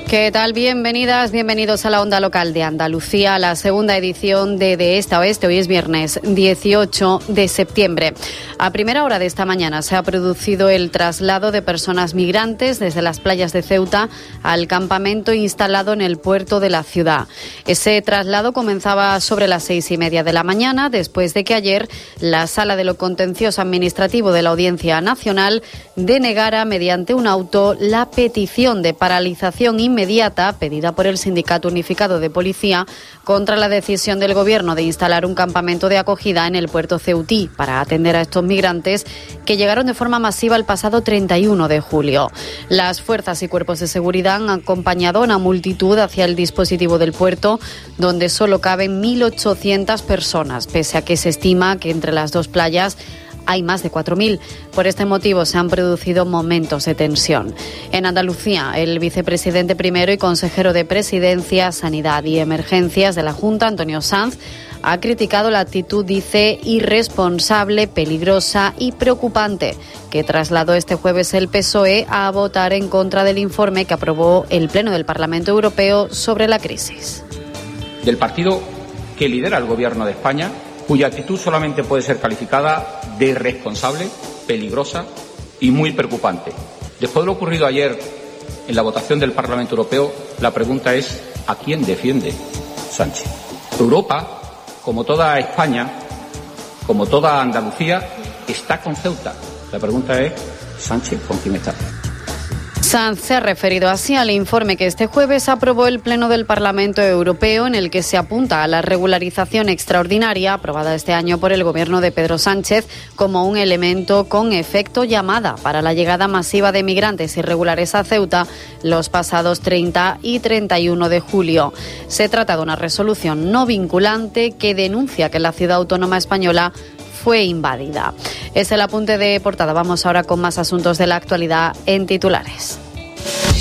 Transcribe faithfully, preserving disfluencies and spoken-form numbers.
¿Qué tal? Bienvenidas, bienvenidos a la Onda Local de Andalucía, la segunda edición de De Este a Oeste. Hoy es viernes dieciocho de septiembre. A primera hora de esta mañana se ha producido el traslado de personas migrantes desde las playas de Ceuta al campamento instalado en el puerto de la ciudad. Ese traslado comenzaba sobre las seis y media de la mañana, después de que ayer la Sala de lo Contencioso Administrativo de la Audiencia Nacional denegara mediante un auto la petición de paralización inmediata inmediata pedida por el Sindicato Unificado de Policía contra la decisión del Gobierno de instalar un campamento de acogida en el puerto ceutí para atender a estos migrantes que llegaron de forma masiva el pasado treinta y uno de julio. Las fuerzas y cuerpos de seguridad han acompañado a una multitud hacia el dispositivo del puerto, donde solo caben mil ochocientas personas, pese a que se estima que entre las dos playas hay más de cuatro mil. Por este motivo se han producido momentos de tensión. En Andalucía, el vicepresidente primero y consejero de Presidencia, Sanidad y Emergencias de la Junta, Antonio Sanz, ha criticado la actitud, dice, irresponsable, peligrosa y preocupante que trasladó este jueves el P S O E a votar en contra del informe que aprobó el Pleno del Parlamento Europeo sobre la crisis. Del partido que lidera el Gobierno de España, cuya actitud solamente puede ser calificada de irresponsable, peligrosa y muy preocupante. Después de lo ocurrido ayer en la votación del Parlamento Europeo, la pregunta es ¿a quién defiende Sánchez? Europa, como toda España, como toda Andalucía, está con Ceuta. La pregunta es ¿Sánchez con quién está? Sanz se ha referido así al informe que este jueves aprobó el Pleno del Parlamento Europeo, en el que se apunta a la regularización extraordinaria aprobada este año por el Gobierno de Pedro Sánchez como un elemento con efecto llamada para la llegada masiva de migrantes irregulares a Ceuta los pasados treinta y treinta y uno de julio. Se trata de una resolución no vinculante que denuncia que la ciudad autónoma española fue invadida. Es el apunte de portada. Vamos ahora con más asuntos de la actualidad en titulares.